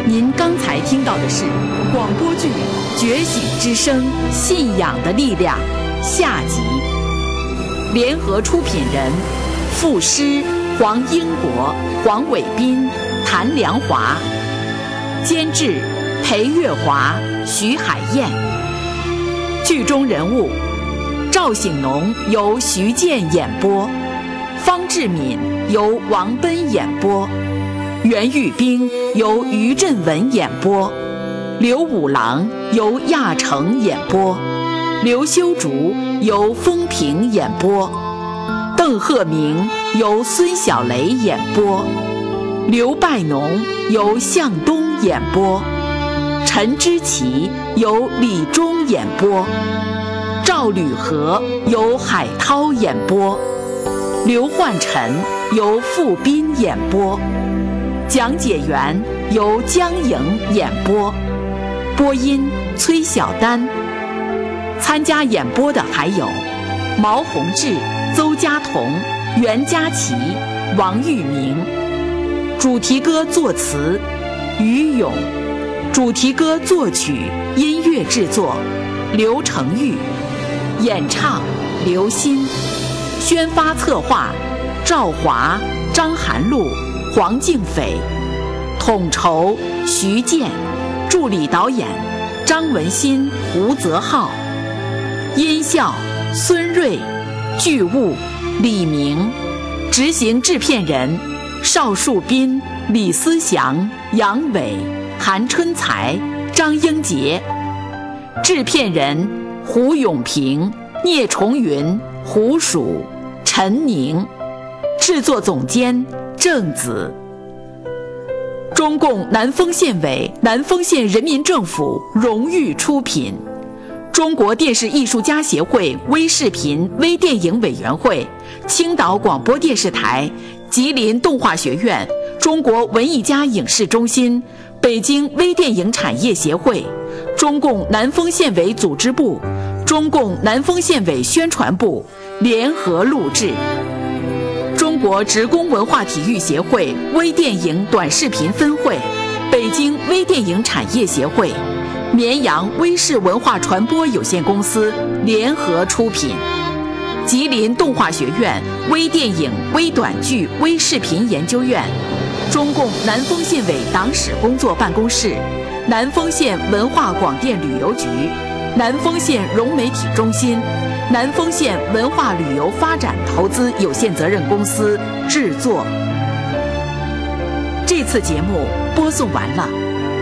您刚才听到的是广播剧《觉醒之声：信仰的力量》下集，联合出品人：傅诗、黄英国、黄伟斌、谭良华，监制：裴月华、徐海燕。剧中人物：赵醒农由徐健演播，方志敏由王奔演播，袁玉冰由于振文演播，刘五郎由亚成演播，刘修竹由风平演播，邓鹤鸣由孙小雷演播，刘拜农由向东演播，陈之奇由李忠演播，赵履和由海涛演播，刘焕辰由傅斌演播，讲解员由江颖演播，播音崔小丹。参加演播的还有毛宏志、邹家彤、袁佳琪、王玉明。主题歌作词于勇，主题歌作曲、音乐制作刘成玉，演唱刘鑫，宣发策划赵华、张涵露、黄敬斐，统筹徐健，助理导演张文新、吴泽浩，音效孙瑞、剧务李明，执行制片人邵树斌、李思祥、杨伟、韩春才、张英杰，制片人胡永平、聂重云、胡蜀、陈宁，制作总监郑子。中共南丰县委、南丰县人民政府荣誉出品，中国电视艺术家协会微视频微电影委员会、青岛广播电视台、吉林动画学院、中国文艺家影视中心、北京微电影产业协会、中共南丰县委组织部、中共南丰县委宣传部联合录制。中国职工文化体育协会微电影短视频分会、北京微电影产业协会、绵阳微视文化传播有限公司联合出品，吉林动画学院微电影微短剧微视频研究院，中共南丰县委党史工作办公室，南丰县文化广电旅游局，南丰县融媒体中心，南丰县文化旅游发展投资有限责任公司制作。这次节目播送完了，